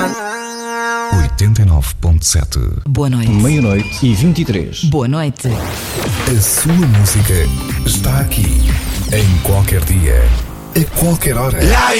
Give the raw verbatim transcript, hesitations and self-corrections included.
oitenta e nove ponto sete. Boa noite. Meia-noite e vinte e três. Boa noite. A sua música está aqui. Em qualquer dia, a qualquer hora.